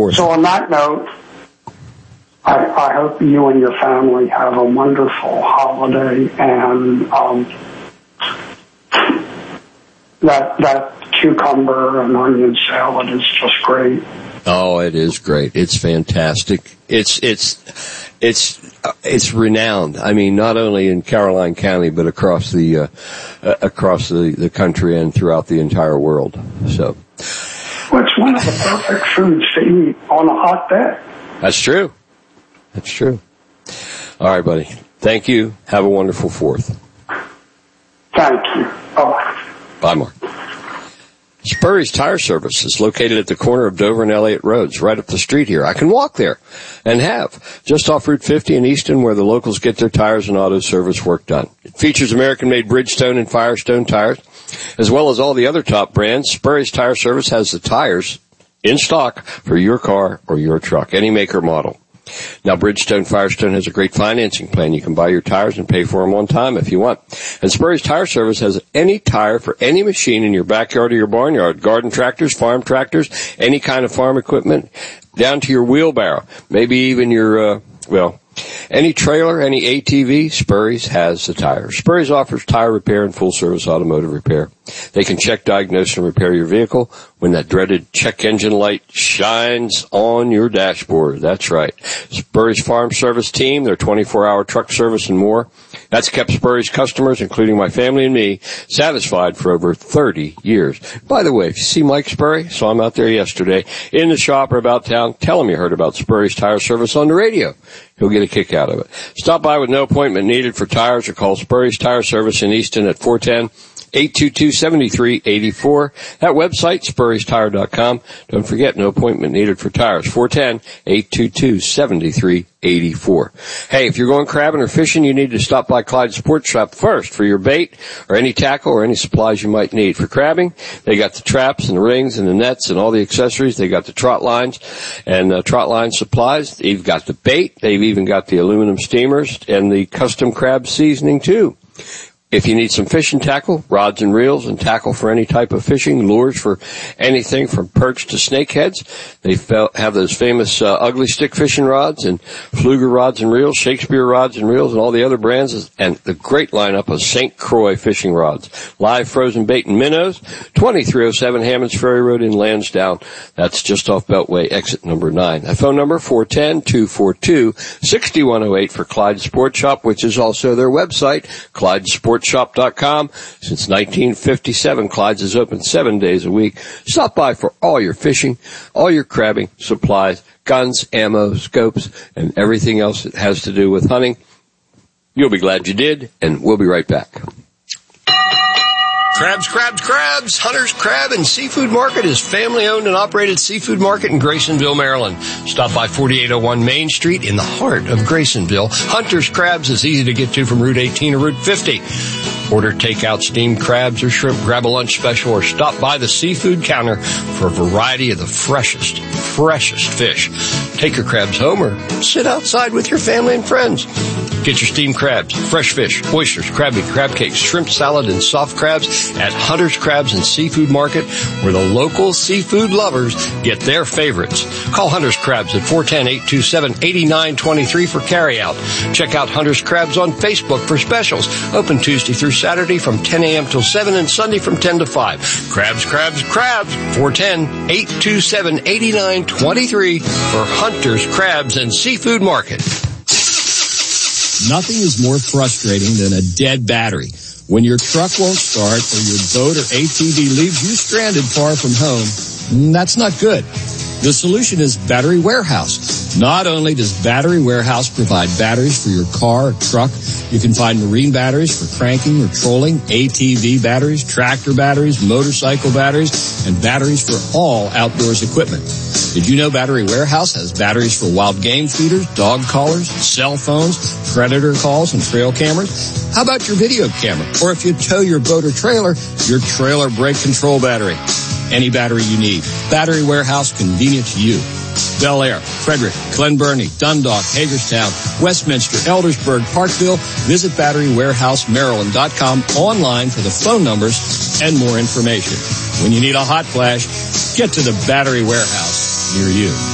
4th. So on that note, I hope you and your family have a wonderful holiday, and that cucumber and onion salad is just great. Oh, it is great. It's fantastic. It's renowned. I mean, not only in Caroline County, but across the country and throughout the entire world. So, well, it's one of the perfect foods to eat on a hot day. That's true. That's true. All right, buddy. Thank you. Have a wonderful 4th. Thank you. Bye. Bye, Mark. Spurry's Tire Service is located at the corner of Dover and Elliott Roads, right up the street here. I can walk there and have, just off Route 50 in Easton, where the locals get their tires and auto service work done. It features American-made Bridgestone and Firestone tires, as well as all the other top brands. Spurry's Tire Service has the tires in stock for your car or your truck, any make or model. Now, Bridgestone Firestone has a great financing plan. You can buy your tires and pay for them on time if you want. And Spurry's Tire Service has any tire for any machine in your backyard or your barnyard, garden tractors, farm tractors, any kind of farm equipment, down to your wheelbarrow, maybe even your, any trailer, any ATV, Spurry's has the tire. Spurry's offers tire repair and full-service automotive repair. They can check, diagnose, and repair your vehicle when that dreaded check engine light shines on your dashboard. That's right. Spurry's Farm Service Team, their 24-hour truck service and more. That's kept Spurry's customers, including my family and me, satisfied for over 30 years. By the way, if you see Mike Spurry, saw him out there yesterday, in the shop or about town, tell him you heard about Spurry's Tire Service on the radio. He'll get a kick out of it. Stop by with no appointment needed for tires or call Spurry's Tire Service in Easton at 410-822-7384. That website, Spurry'sTire.com. Don't forget, no appointment needed for tires. 410-822-7384. Hey, if you're going crabbing or fishing, you need to stop by Clyde Sport Shop first for your bait or any tackle or any supplies you might need. For crabbing, they got the traps and the rings and the nets and all the accessories. They got the trot lines and trot line supplies. They've got the bait. They've even got the aluminum steamers and the custom crab seasoning too. If you need some fishing tackle, rods and reels and tackle for any type of fishing, lures for anything from perch to snakeheads, they have those famous ugly stick fishing rods and Fluger rods and reels, Shakespeare rods and reels, and all the other brands, and the great lineup of St. Croix fishing rods. Live frozen bait and minnows, 2307 Hammonds Ferry Road in Lansdowne. That's just off Beltway, exit number 9. That phone number, 410-242-6108 for Clyde Sport Shop, which is also their website, ClydeSportShop.com. Since 1957, Clyde's is open 7 days a week. Stop by for all your fishing, all your crabbing, supplies, guns, ammo, scopes, and everything else that has to do with hunting. You'll be glad you did, and we'll be right back. Crabs. Hunter's Crab and Seafood Market is family-owned and operated seafood market in Graysonville, Maryland. Stop by 4801 Main Street in the heart of Graysonville. Hunter's Crabs is easy to get to from Route 18 or Route 50. Order takeout steamed crabs or shrimp, grab a lunch special, or stop by the seafood counter for a variety of the freshest fish. Take your crabs home or sit outside with your family and friends. Get your steamed crabs, fresh fish, oysters, crab meat, crab cakes, shrimp salad, and soft crabs at Hunter's Crabs and Seafood Market, where the local seafood lovers get their favorites. Call Hunter's Crabs at 410-827-8923 for carryout. Check out Hunter's Crabs on Facebook for specials. Open Tuesday through Saturday from 10 a.m. till 7 and Sunday from 10 to 5. Crabs. 410-827-8923 for Hunter's Crabs and Seafood Market. Nothing is more frustrating than a dead battery. When your truck won't start or your boat or ATV leaves you stranded far from home, that's not good. The solution is Battery Warehouse. Not only does Battery Warehouse provide batteries for your car or truck, you can find marine batteries for cranking or trolling, ATV batteries, tractor batteries, motorcycle batteries, and batteries for all outdoors equipment. Did you know Battery Warehouse has batteries for wild game feeders, dog collars, cell phones, predator calls, and trail cameras? How about your video camera? Or if you tow your boat or trailer, your trailer brake control battery. Any battery you need. Battery Warehouse, convenient to you. Bel Air, Frederick, Glen Burnie, Dundalk, Hagerstown, Westminster, Eldersburg, Parkville. Visit BatteryWarehouseMaryland.com online for the phone numbers and more information. When you need a hot flash, get to the Battery Warehouse near you.